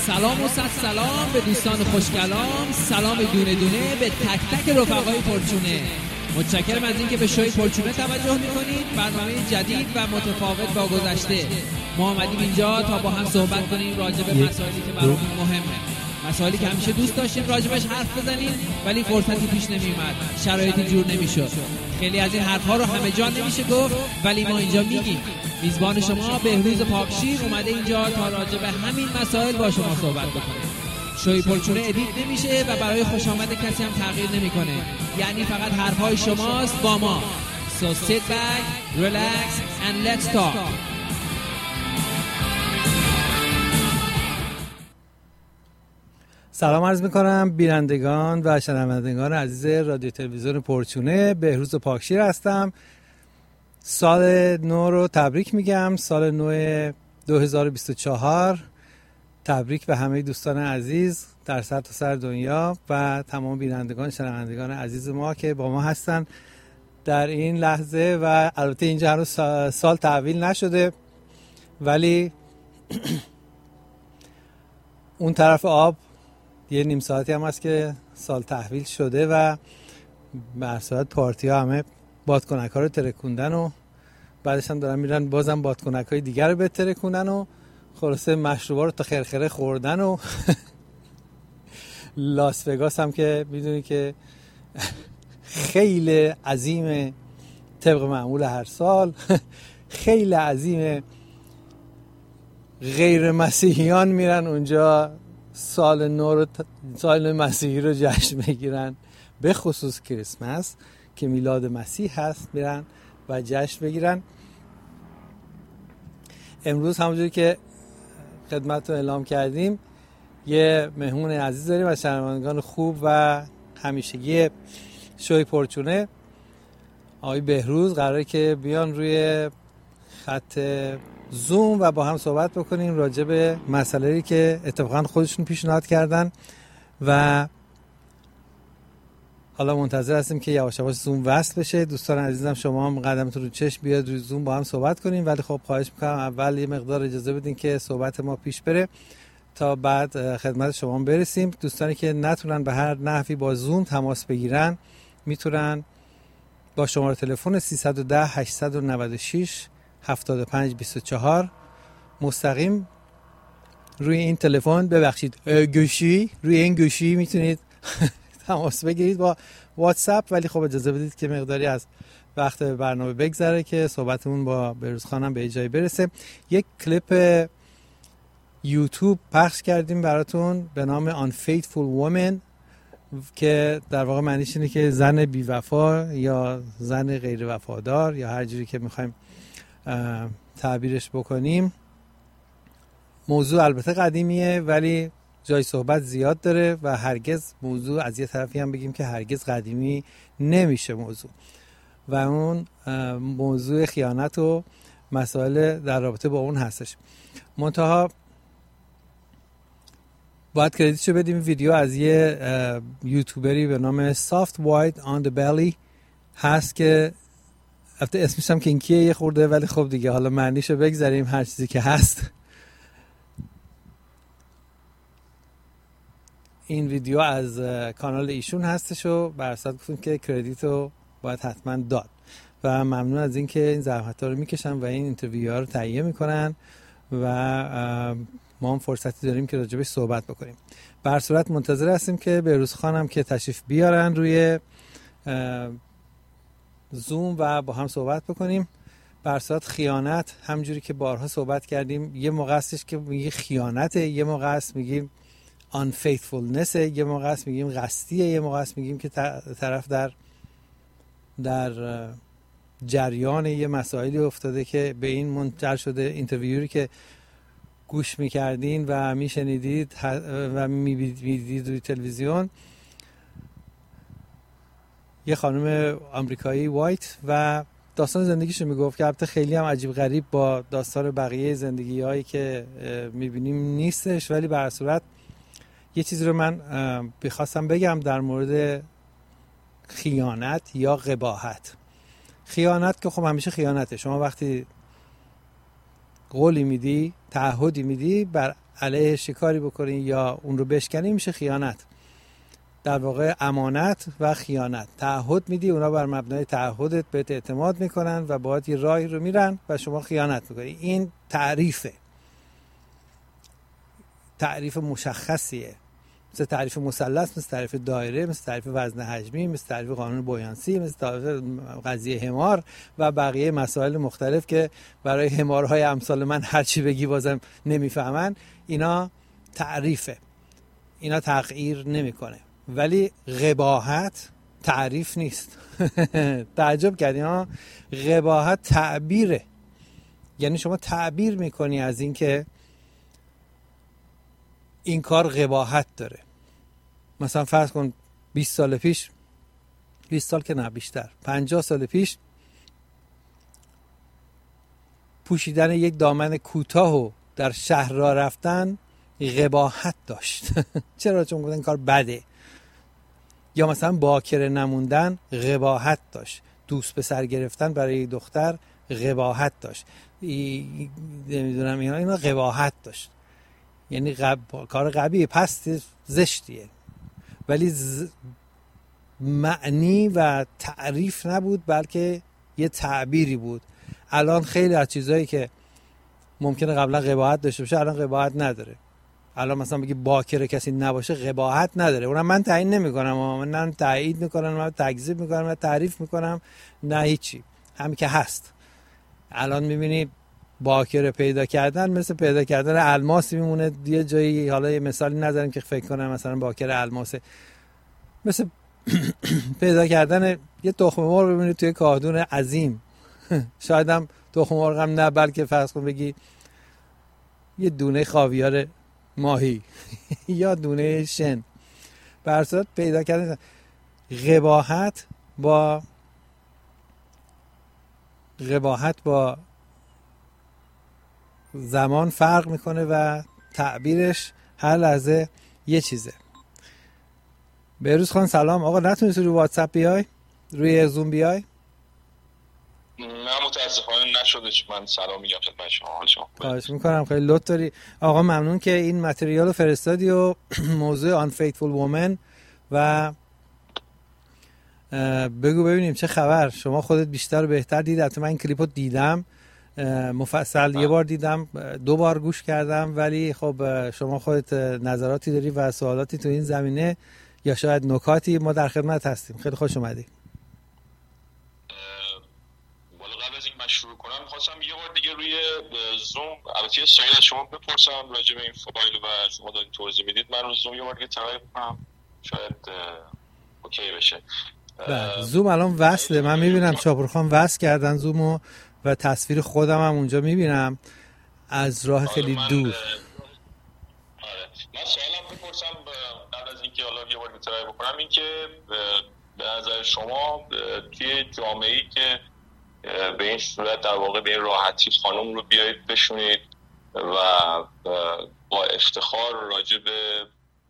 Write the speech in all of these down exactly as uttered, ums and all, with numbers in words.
سلام و صد سلام به دوستان خوشکلام، سلام دونه دونه به تک تک رفقای پرچونه. متشکرم از اینکه به شوی پرچونه توجه میکنید. برنامه جدید و متفاوت با گذشته. ما آمدیم اینجا تا با هم صحبت کنیم راجع به مسائلی که برامون مهمه، مسائلی که همیشه دوست داشتیم راجبش حرف بزنیم ولی فرصتی پیش نمیومد، شرایطی جور نمیشد. خیلی از این حرفا رو همه جا نمیشه گفت ولی ما اینجا میگیم. میزبان شما بهروز پاکشیر اومده اینجا تا راجع به همین مسائل با شما صحبت بکنه. شوی پرچونه ادیت نمیشه و برای خوش آمد کسی هم تغییر نمیکنه، یعنی فقط حرفای شماست با ما. So sit back, relax and let's talk. سلام عرض میکنم بینندگان و شنوندگان عزیز رادیو تلویزیون پرچونه. بهروز پاکشیر هستم. سال نو رو تبریک میگم، سال نو دو هزار و بیست و چهار. تبریک به همه دوستان عزیز در سرتاسر سر دنیا و تمام بینندگان شنوندگان عزیز ما که با ما هستن در این لحظه. و البته اینجا هنوز سال تحویل نشده ولی اون طرف آب یه نیم ساعتی هم هست که سال تحویل شده و به هر صورت پارتی ها همه بادکنک ها رو ترکوندن و بعدش هم دارن میرن بازم بادکنک های دیگر رو بترکونن و خلاصه مشروبا رو تا خرخره خوردن و لاس وگاس هم که میدونی که خیلی عظیم طبق معمول هر سال، خیلی عظیم غیر مسیحیان میرن اونجا سال نو رو سال مسیحی رو جشن بگیرن، به خصوص کریسمس که میلاد مسیح هست میرن و جشن بگیرن. امروز همونجوری که خدمت رو اعلام کردیم یه مهمون عزیز داریم و شنوندگان خوب و همیشگی شوی پرچونه، آقای بهروز، قراره که بیان روی خط زوم و با هم صحبت بکنیم راجع به مسئله‌ای که اتفاقا خودشون پیشنهاد کردن و حالا منتظر هستیم که یواش یواش زوم وصل بشه. دوستان عزیزم شما هم قدمتون رو چشم بیاد روی زوم با هم صحبت کنیم، ولی خب خواهش میکنم اول یه مقدار اجازه بدین که صحبت ما پیش بره تا بعد خدمت شما برسیم. دوستانی که نتونن به هر نحوی با زوم تماس بگیرن میتونن با شماره تلفن سیصد و ده هشتصد و نود و شش هفتاد و پنج بیست و چهار مستقیم روی این تلفن، ببخشید گوشی، روی این گوشی میتونید تماس بگیرید با واتساپ. ولی خب اجازه بدید که مقداری از وقت برنامه بگذره که صحبتمون با بهروز خانم به جایی برسه. یک کلیپ یوتیوب پخش کردیم براتون به نام Unfaithful Woman که در واقع معنیش اینه که زن بی‌وفا یا زن غیر وفادار یا هر جوری که میخوایم تعبیرش بکنیم. موضوع البته قدیمیه ولی جای صحبت زیاد داره و هرگز موضوع از یه طرفی هم بگیم که هرگز قدیمی نمیشه موضوع، و اون موضوع خیانت و مسائل در رابطه با اون هستش. منتها باید کردیتشو بدیم، ویدیو از یه یوتیوبری به نام Soft White on the Belly هست که البته اسمش هم کینکیه یه خورده ولی خب دیگه حالا معنیشو بگذاریم، هر چیزی که هست. این ویدیو از کانال ایشون هستش و برصد گفتیم که کردیتو باید حتما داد و ممنون از این که این زحمت‌ها رو میکشن و این اینترویوها رو تهیه میکنن و ما هم فرصتی داریم که راجبش صحبت بکنیم. به هر صورت منتظر هستیم که بهروز خانم که تشریف بیارن روی زوم و با هم صحبت بکنیم. به هر صورت خیانت همجوری که بارها صحبت کردیم یه موقع هستش که میگه خیانته، یه موقع هست میگیم unfaithfulness، یه موقع هست میگیم قصدیه، یه موقع هست میگیم که طرف در در جریان یه مسائلی افتاده که به این منجر شده. اینترویوری که گوش میکردین و میشنیدید و میدیدید روی تلویزیون، یه خانم آمریکایی وایت و داستان زندگیشو میگفت که البته خیلی هم عجیب غریب با داستان بقیه زندگی هایی که میبینیم نیستش، ولی به هر صورت یه چیزی رو من بخواستم بگم در مورد خیانت یا قباحت. خیانت که خب همیشه خیانته. شما وقتی قولی میدی، تعهدی میدی، بر علیه شکاری بکنی یا اون رو بشکنی میشه خیانت. در واقع امانت و خیانت. تعهد میدی، اونا بر مبنای تعهدت بهت اعتماد میکنن و باهات یه راهی رو میرن و شما خیانت میکنی. این تعریفه، تعریف مشخصیه، مثل تعریف مثلث، مثل تعریف دایره، مثل تعریف وزن حجمی، مثل تعریف قانون بویانسی، مثل تعریف قضیه حمار و بقیه مسائل مختلف که برای حمارهای امثال من هرچی بگی بازم نمیفهمن. اینا تعریفه، اینا تغییر نمیکنه. ولی قباحت تعریف نیست. تعجب کردی ها؟ قباحت تعبیره، یعنی شما تعبیر میکنی از این که این کار قباحت داره. مثلا فرض کن بیست سال پیش، بیست سال که نه بیشتر، پنجاه سال پیش پوشیدن یک دامن کوتاه و در شهر راه رفتن قباحت داشت. چرا؟ چون گفتن این کار بده. یا مثلا باکره نموندن قباحت داشت. دوست پسر گرفتن برای یک دختر قباحت داشت. نمیدونم اینا اینا قباحت داشت، یعنی غب... کار قبیه، پست زشتیه. ولی ز... معنی و تعریف نبود، بلکه یه تعبیری بود. الان خیلی از چیزایی که ممکنه قبلا قباحت داشته باشه الان قباحت نداره. الان مثلا بگی باکره کسی نباشه قباحت نداره. اونم من تعیین نمی‌کنم، من نه تایید می‌کنم، نه تکذیب می‌کنم، نه تعریف می‌کنم، نه هیچی، همین که هست. الان می‌بینی باکره پیدا کردن مثل پیدا کردن الماسی میمونه یه جایی. حالا یه مثالی نذاریم که فکر کنم مثلا باکره الماسه، مثل پیدا کردن یه تخم مرغ ببینید توی کادون عظیم. شاید هم تخم مرغ هم نه، بلکه فرض کن بگی یه دونه خاویار ماهی یا دونه شن. به هر صورت پیدا کردن. قباحت با قباحت با زمان فرق میکنه و تعبیرش هر لحظه یه چیزه. بهروز خان سلام. آقا نتونستی روی واتساپ بیای؟ روی زوم بیای؟ نه متاسفانه نشدش. من سلام میگم خدمت شما. حال شما؟ خواهش میکنم، خیلی لطف داری. آقا ممنون که این متریال رو فرستادی و موضوع Unfaithful Woman و بگو ببینیم چه خبر. شما خودت بیشتر و بهتر دیدی. البته من این کلیپ رو دیدم مفصل، یه بار دیدم، دو بار گوش کردم، ولی خب شما خودت نظراتی داری و سوالاتی تو این زمینه یا شاید نکاتی. ما در خدمت هستیم. خیلی خوش اومدی. بالا قبل از اینکه من شروع کنم می‌خواستم یه بار دیگه روی زوم البته یه سوال از شما بپرسم راجع به این فایل و شما دارین توضیح میدید. من رو زوم یه بار دیگه ترای کنم شاید اوکی بشه. بله زوم الان وصله. من میبینم شاپورخان وصل کردن زومو و تصویر خودم هم اونجا میبینم از راه خیلی من دور. آره من سوالم بپرسم قبل از اینکه حالا یه بار ترای بکنم، این که به نظر شما توی جامعه‌ای که به این صورت در واقع به این راحتی خانم رو بیایید بشونید و با افتخار راجع به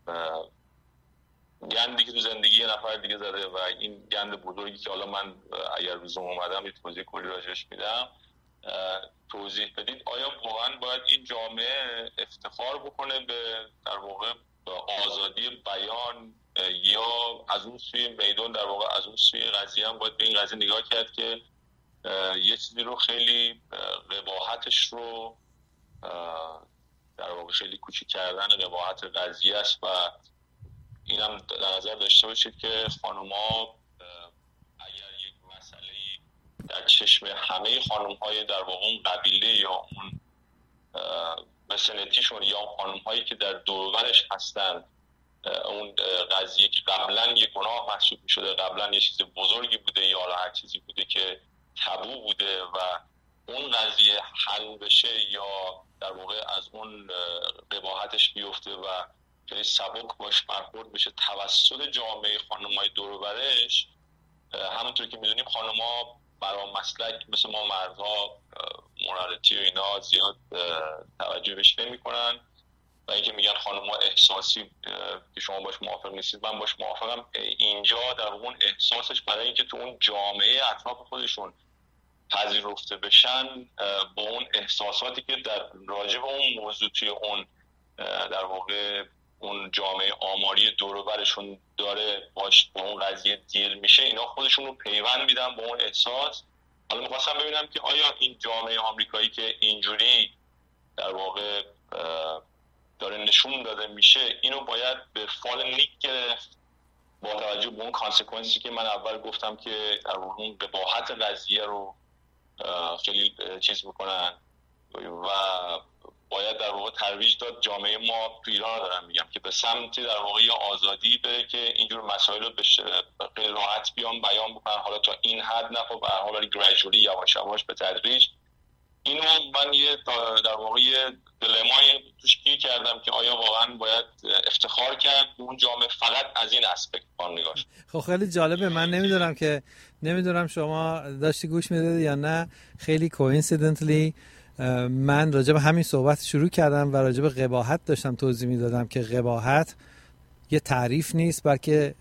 گندی که تو زندگی یه نفر دیگه زده و این گند بزرگی که حالا من اگر روزم اومدم یه توضیح کلی راجعش میدم توضیح بدید، آیا واقعا باید این جامعه افتخار بکنه به در واقع آزادی بیان یا از اون سوی میدان در واقع از اون سوی قضیه هم باید به این قضیه نگاه کرد که یه چیزی رو خیلی قباحتش رو در واقع خیلی کوچیک کردن قباحت قضیه است و اینم در نظر داشته باشید که خانوما اگر یک مسئله‌ای در چشم همه خانم‌های در واقع اون قبیله یا اون وسنتیشون یا اون خانم‌هایی که در دور و برش هستن اون قضیه که قبلا یک گناه محسوب می‌شده، قبلا یه چیز بزرگی بوده یا هر چیزی بوده که تابو بوده و اون قضیه حل بشه یا در واقع از اون قباحتش بیفته و خیلی سبک باش برخورد بشه توسط جامعه خانم‌های دور و برش. همونطور که می‌دونیم خانم‌ها برای مسلک مثل ما مردها مورالتی و اینا زیاد توجه بهش نمی‌کنن و اینکه میگن خانم‌ها احساسی که شما باش موافق نیستید، من باش موافقم. اینجا در اون احساسش برای اینکه تو اون جامعه اطراف خودشون پذیرفته بشن با اون احساساتی که در راجع به اون موضوع توی اون در واقع اون جامعه آماری دور و برشون داره باش با اون قضیه دیل میشه، اینا خودشون رو پیوند میدن با اون احساس. حالا میخواستم ببینم که آیا این جامعه آمریکایی که اینجوری در واقع داره نشون داده میشه، اینو باید به فال نیک گرفت با توجه به اون کانسیکوئنسی که من اول گفتم که در واقع اون قباحت قضیه رو خیلی چیز میکنن و باید در واقع ترویج داد جامعه ما تو ایران دارم میگم که به سمت در واقع آزادی بره که اینجور مسائل رو به راحت بیان بیان بکنن. حالا تا این حد نه، خب به هر حال ولی گریجولی یواش یواش به تدریج. اینو من یه در واقع دلمای توش گیر کردم که آیا واقعا باید افتخار کرد به اون جامعه فقط از این اسپکت بان نگاش. خب خیلی جالبه. من نمیدونم که نمیدونم شما داشتی گوش میدادید یا نه. خیلی کوینسیدنتلی من راجع به همین صحبت شروع کردم و راجع به قباحت داشتم توضیح میدادم که قباحت یه تعریف نیست، بلکه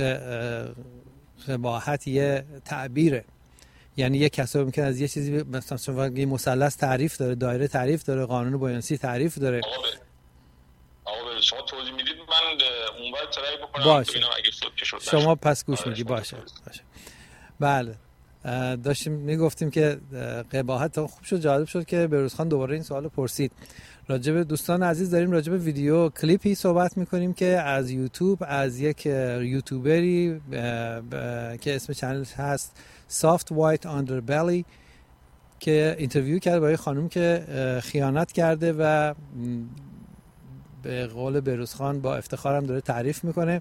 قباحت یه تعبیره. یعنی یه کسایی ممکن از یه چیزی مثلا شما یه مثلث تعریف داره، دایره تعریف داره، قانون بویانسی تعریف داره. آقا شما توضیح میدید من اونور ترای بکنم باشه. ببینم اگه صوت که شد. شما پس گوش میدی. باشه باشه. بله داشتیم میگفتیم که قباحت خوب شد، جالب شد که بهروز خان دوباره این سوالو پرسید. راجع به دوستان عزیز داریم راجع به ویدیو کلیپی صحبت میکنیم که از یوتیوب از یک یوتیوبری که اسم چنل هست Soft White Underbelly که اینترویو کرده با یه خانم که خیانت کرده و به قول بهروز خان با افتخارم داره تعریف میکنه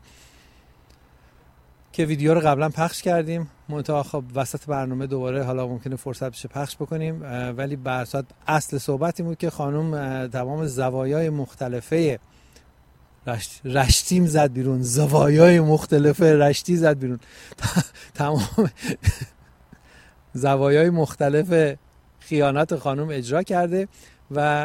که ویدیو رو قبلا پخش کردیم. منتها خب وسط برنامه دوباره حالا ممکنه فرصت بشه پخش بکنیم، ولی به هر صورت اصل صحبتی بود که خانم تمام زوایای مختلفه رشت رشتیم زد بیرون، زوایای مختلفه رشتی زد بیرون تمام زوایای مختلف خیانت خانم اجرا کرده و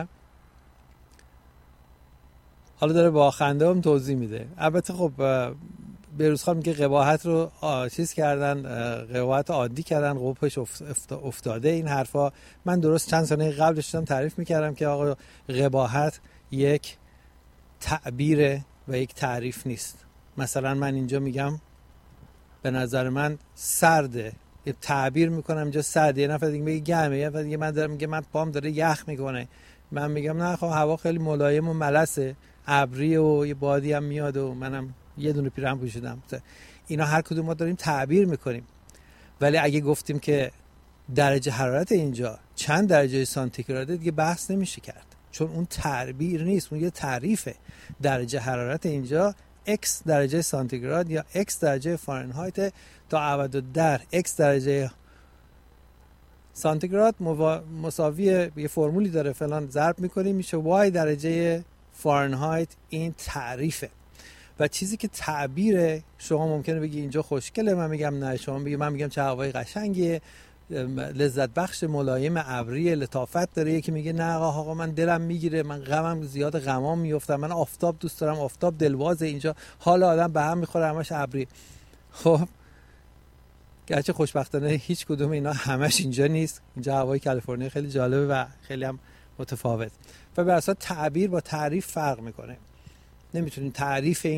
حالا داره با خنده هم توضیح میده. البته خب بهروز خان میگه قباحت رو چیز کردن، قباحت عادی کردن، قبحش افتاده این حرفا. من درست چند سال قبلش داشتم تعریف میکردم که آقا قباحت یک تعبیر و یک تعریف نیست. مثلا من اینجا میگم به نظر من سرده، یه تعبیر میکنم اینجا سرده، یه نفر دیگه میگه گرمه، یه نفر دیگه من دارم میگه من پام داره یخ میکنه، من میگم نه خب هوا خیلی ملایم و ملسه، ابری و یه بادی هم میاد و منم یه دونه پیراهن پوشیدم. اینا هر کدوم ما داریم تعبیر میکنیم. ولی اگه گفتیم که درجه حرارت اینجا چند درجه سانتیگراده دیگه بحث نمیشه کرد، چون اون تعبیر نیست، اون یه تعریفه. درجه حرارت اینجا x درجه سانتیگراد یا x درجه فارنهایت تا ابد و در x درجه سانتیگراد مساوی یه فرمولی داره فلان ضرب میکنیم میشه y درجه فارنهایت. این تعریفه. و چیزی که تعبیره، شما ممکنه بگی اینجا خوشگله، من میگم نه، شما میگی من میگم چه هوای قشنگیه، لذت بخش، ملایم، ابری، لطافت داره. یکی میگه نه آقا من دلم میگیره، من غمم زیاد، غمام میافتم، من آفتاب دوست دارم، آفتاب دلوازه، اینجا حال آدم به هم میخوره، همش ابری. خب گرچه خوشبختانه هیچ کدوم اینا همش اینجا نیست. اینجا هوای کالیفرنیا خیلی جالبه و خیلی هم متفاوت و به اساس تعبیر با تعریف فرق میکنه. نمیتونین تعریف